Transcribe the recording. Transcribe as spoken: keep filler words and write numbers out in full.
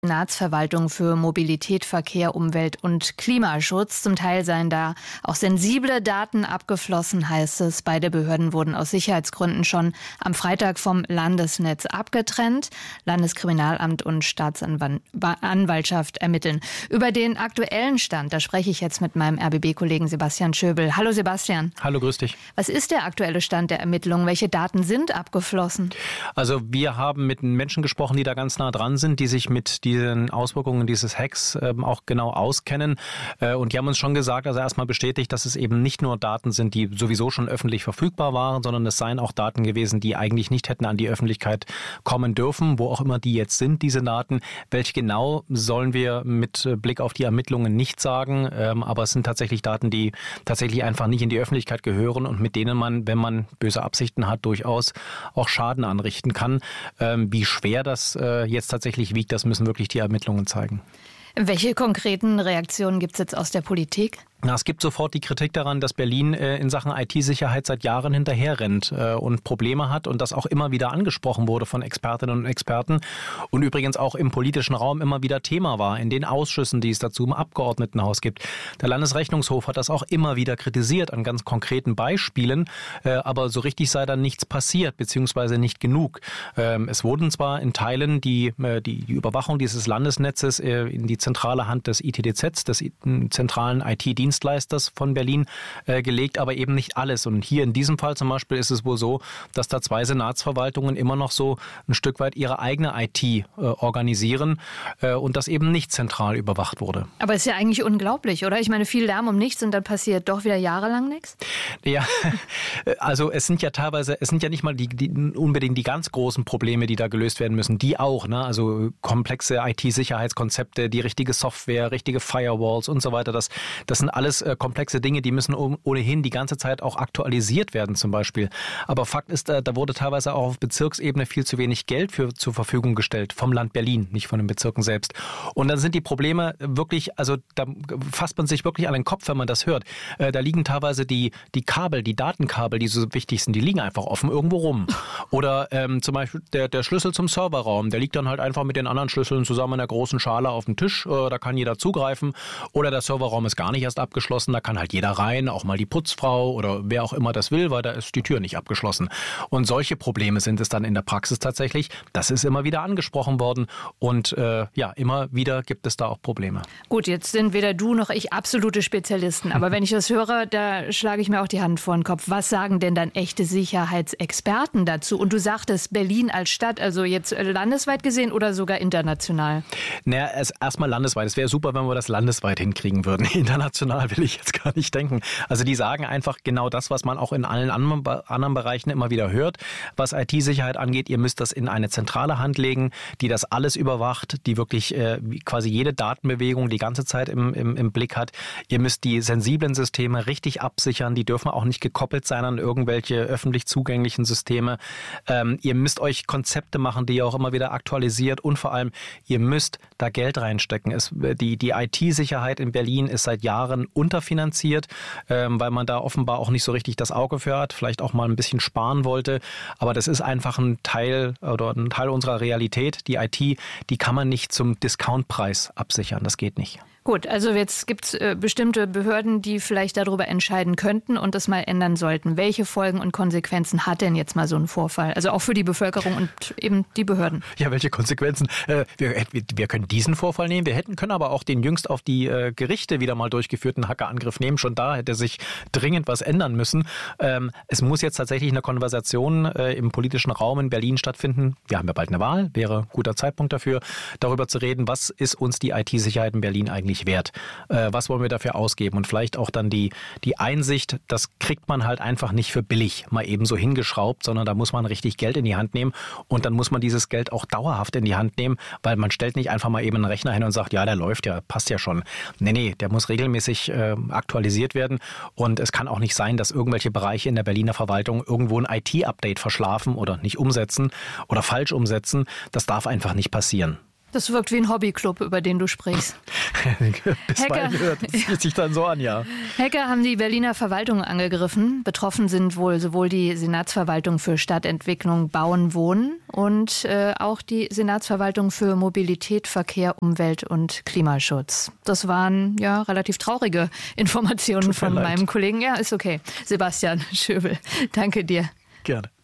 Senatsverwaltung für Mobilität, Verkehr, Umwelt und Klimaschutz. Zum Teil seien da auch sensible Daten abgeflossen, heißt es. Beide Behörden wurden aus Sicherheitsgründen schon am Freitag vom Landesnetz abgetrennt. Landeskriminalamt und Staatsanwaltschaft ermitteln. Über den aktuellen Stand, da spreche ich jetzt mit meinem R B B-Kollegen Sebastian Schöbel. Hallo Sebastian. Hallo, grüß dich. Was ist der aktuelle Stand der Ermittlungen? Welche Daten sind abgeflossen? Also wir haben mit Menschen gesprochen, die da ganz nah dran sind, die sich mit diesen Auswirkungen dieses Hacks ähm, auch genau auskennen. Äh, und die haben uns schon gesagt, also erstmal bestätigt, dass es eben nicht nur Daten sind, die sowieso schon öffentlich verfügbar waren, sondern es seien auch Daten gewesen, die eigentlich nicht hätten an die Öffentlichkeit kommen dürfen, wo auch immer die jetzt sind, diese Daten. Welche genau, sollen wir mit Blick auf die Ermittlungen nicht sagen, ähm, aber es sind tatsächlich Daten, die tatsächlich einfach nicht in die Öffentlichkeit gehören und mit denen man, wenn man böse Absichten hat, durchaus auch Schaden anrichten kann. Ähm, wie schwer das äh, jetzt tatsächlich wiegt, das müssen wirklich die Ermittlungen zeigen. Welche konkreten Reaktionen gibt es jetzt aus der Politik? Na, es gibt sofort die Kritik daran, dass Berlin äh, in Sachen I T-Sicherheit seit Jahren hinterherrennt äh, und Probleme hat und das auch immer wieder angesprochen wurde von Expertinnen und Experten und übrigens auch im politischen Raum immer wieder Thema war, in den Ausschüssen, die es dazu im Abgeordnetenhaus gibt. Der Landesrechnungshof hat das auch immer wieder kritisiert an ganz konkreten Beispielen, äh, aber so richtig sei dann nichts passiert, beziehungsweise nicht genug. Ähm, es wurden zwar in Teilen die, äh, die, die Überwachung dieses Landesnetzes äh, in die zentrale Hand des I T D Z, des zentralen I T-Dienstleisters, Dienstleisters von Berlin äh, gelegt, aber eben nicht alles. Und hier in diesem Fall zum Beispiel ist es wohl so, dass da zwei Senatsverwaltungen immer noch so ein Stück weit ihre eigene I T äh, organisieren äh, und das eben nicht zentral überwacht wurde. Aber ist ja eigentlich unglaublich, oder? Ich meine, viel Lärm um nichts und dann passiert doch wieder jahrelang nichts? Ja, also es sind ja teilweise, es sind ja nicht mal die, die, unbedingt die ganz großen Probleme, die da gelöst werden müssen. Die auch, ne? Also komplexe I T-Sicherheitskonzepte, die richtige Software, richtige Firewalls und so weiter. Das, das sind alles äh, komplexe Dinge, die müssen ohnehin die ganze Zeit auch aktualisiert werden zum Beispiel. Aber Fakt ist, äh, da wurde teilweise auch auf Bezirksebene viel zu wenig Geld für zur Verfügung gestellt, vom Land Berlin, nicht von den Bezirken selbst. Und dann sind die Probleme wirklich, also da fasst man sich wirklich an den Kopf, wenn man das hört. Äh, da liegen teilweise die, die Kabel, die Datenkabel, die so wichtig sind, die liegen einfach offen irgendwo rum. Oder ähm, zum Beispiel der, der Schlüssel zum Serverraum, der liegt dann halt einfach mit den anderen Schlüsseln zusammen in einer großen Schale auf dem Tisch, äh, da kann jeder zugreifen. Oder der Serverraum ist gar nicht erst abgeschlossen, da kann halt jeder rein, auch mal die Putzfrau oder wer auch immer das will, weil da ist die Tür nicht abgeschlossen. Und solche Probleme sind es dann in der Praxis tatsächlich. Das ist immer wieder angesprochen worden und äh, ja, immer wieder gibt es da auch Probleme. Gut, jetzt sind weder du noch ich absolute Spezialisten, aber wenn ich das höre, da schlage ich mir auch die Hand vor den Kopf. Was sagen denn dann echte Sicherheitsexperten dazu? Und du sagtest Berlin als Stadt, also jetzt landesweit gesehen oder sogar international? Naja, erstmal landesweit. Es wäre super, wenn wir das landesweit hinkriegen würden. International will ich jetzt gar nicht denken. Also die sagen einfach genau das, was man auch in allen anderen Bereichen immer wieder hört. Was I T-Sicherheit angeht, ihr müsst das in eine zentrale Hand legen, die das alles überwacht, die wirklich äh, quasi jede Datenbewegung die ganze Zeit im, im, im Blick hat. Ihr müsst die sensiblen Systeme richtig absichern. Die dürfen auch nicht gekoppelt sein an irgendwelche öffentlich zugänglichen Systeme. Ähm, ihr müsst euch Konzepte machen, die ihr auch immer wieder aktualisiert und vor allem, ihr müsst da Geld reinstecken. Es, die, die I T-Sicherheit in Berlin ist seit Jahren unterfinanziert, ähm, weil man da offenbar auch nicht so richtig das Auge für hat, vielleicht auch mal ein bisschen sparen wollte. Aber das ist einfach ein Teil oder ein Teil unserer Realität. Die I T, die kann man nicht zum Discountpreis absichern. Das geht nicht. Gut, also jetzt gibt es äh, bestimmte Behörden, die vielleicht darüber entscheiden könnten und das mal ändern sollten. Welche Folgen und Konsequenzen hat denn jetzt mal so ein Vorfall? Also auch für die Bevölkerung und eben die Behörden. Ja, welche Konsequenzen? Äh, wir, wir können diesen Vorfall nehmen, wir hätten können aber auch den jüngst auf die äh, Gerichte wieder mal durchgeführten Hackerangriff nehmen. Schon da hätte sich dringend was ändern müssen. Ähm, es muss jetzt tatsächlich eine Konversation äh, im politischen Raum in Berlin stattfinden. Wir haben ja bald eine Wahl, wäre ein guter Zeitpunkt dafür, darüber zu reden, was ist uns die I T-Sicherheit in Berlin eigentlich wert? Äh, was wollen wir dafür ausgeben? Und vielleicht auch dann die, die Einsicht, das kriegt man halt einfach nicht für billig mal eben so hingeschraubt, sondern da muss man richtig Geld in die Hand nehmen und dann muss man dieses Geld auch dauerhaft in die Hand nehmen, weil man stellt nicht einfach mal eben einen Rechner hin und sagt, ja, der läuft ja, passt ja schon. Nee, nee, der muss regelmäßig äh, aktualisiert werden und es kann auch nicht sein, dass irgendwelche Bereiche in der Berliner Verwaltung irgendwo ein I T-Update verschlafen oder nicht umsetzen oder falsch umsetzen. Das darf einfach nicht passieren. Das wirkt wie ein Hobbyclub, über den du sprichst. Bisweilen hört es sich dann so an, ja. Hacker haben die Berliner Verwaltung angegriffen. Betroffen sind wohl sowohl die Senatsverwaltung für Stadtentwicklung, Bauen, Wohnen und äh, auch die Senatsverwaltung für Mobilität, Verkehr, Umwelt und Klimaschutz. Das waren ja relativ traurige Informationen von meinem Kollegen. Ja, ist okay. Sebastian Schöbel, danke dir. Gerne.